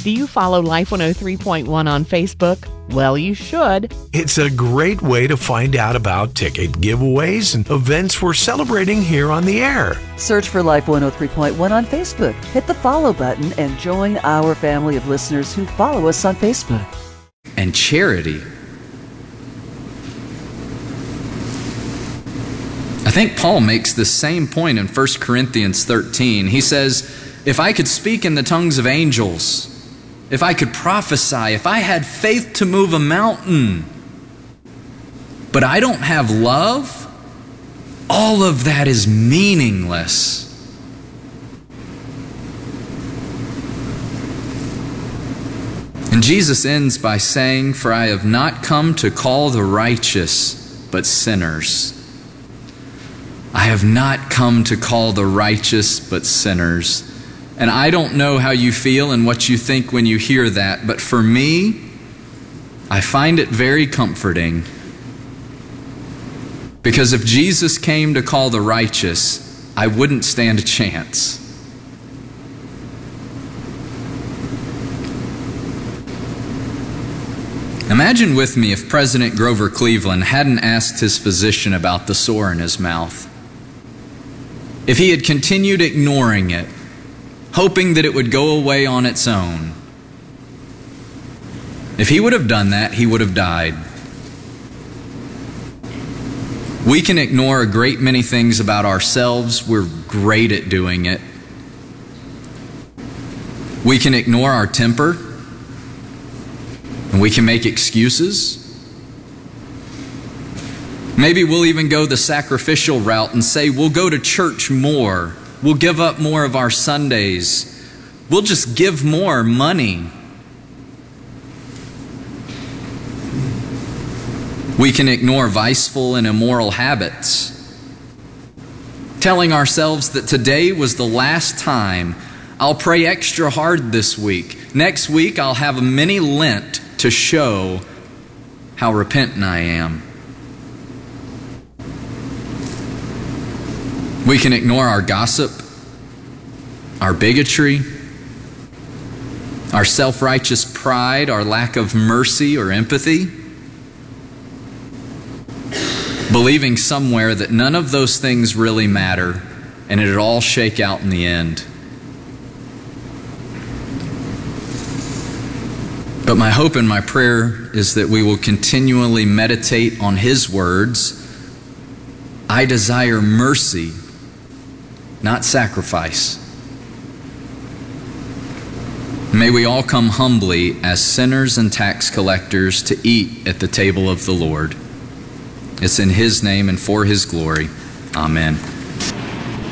Do you follow Life 103.1 on Facebook? Well, you should. It's a great way to find out about ticket giveaways and events we're celebrating here on the air. Search for Life 103.1 on Facebook. Hit the follow button and join our family of listeners who follow us on Facebook. And charity. I think Paul makes the same point in 1 Corinthians 13. He says, if I could speak in the tongues of angels, if I could prophesy, if I had faith to move a mountain, but I don't have love, all of that is meaningless. And Jesus ends by saying, for I have not come to call the righteous, but sinners. I have not come to call the righteous, but sinners. And I don't know how you feel and what you think when you hear that, but for me, I find it very comforting. Because if Jesus came to call the righteous, I wouldn't stand a chance. Imagine with me if President Grover Cleveland hadn't asked his physician about the sore in his mouth. If he had continued ignoring it, hoping that it would go away on its own. If he would have done that, he would have died. We can ignore a great many things about ourselves. We're great at doing it. We can ignore our temper, and we can make excuses. Maybe we'll even go the sacrificial route and say we'll go to church more. We'll give up more of our Sundays. We'll just give more money. We can ignore viceful and immoral habits, telling ourselves that today was the last time. I'll pray extra hard this week. Next week I'll have a mini Lent to show how repentant I am. We can ignore our gossip, our bigotry, our self-righteous pride, our lack of mercy or empathy, believing somewhere that none of those things really matter and it'll all shake out in the end. But my hope and my prayer is that we will continually meditate on His words. I desire mercy, not sacrifice. May we all come humbly as sinners and tax collectors to eat at the table of the Lord. It's in His name and for His glory. Amen.